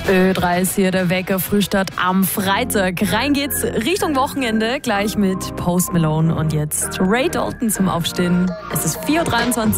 Ö3 ist hier der Wecker Frühstart am Freitag. Rein geht's Richtung Wochenende, gleich mit Post Malone und jetzt Ray Dalton zum Aufstehen. Es ist 4:23 Uhr.